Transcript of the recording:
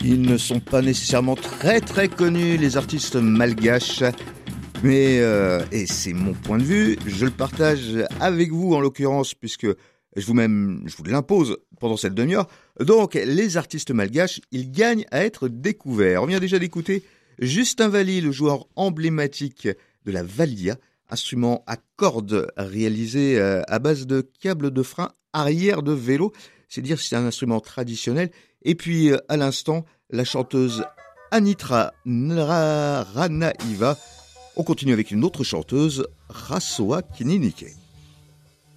Ils ne sont pas nécessairement très connus, les artistes malgaches, mais, et c'est mon point de vue, je le partage avec vous en l'occurrence, puisque je vous l'impose pendant cette demi-heure. Donc, les artistes malgaches, ils gagnent à être découverts. On vient déjà d'écouter Justin Valli, le joueur emblématique de la Valia, instrument à cordes réalisé à base de câbles de frein arrière de vélo. C'est dire si c'est un instrument traditionnel. Et puis, à l'instant, la chanteuse Anitra Naranaiva. On continue avec une autre chanteuse, Rasoa Kininike.